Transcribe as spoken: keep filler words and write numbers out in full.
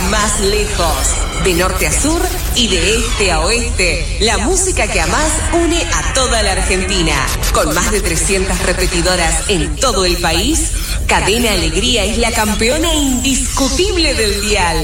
más lejos. De norte a sur y de este a oeste, la música que amás une a toda la Argentina. Con más de trescientas repetidoras en todo el país, Cadena Alegría es la campeona indiscutible del dial.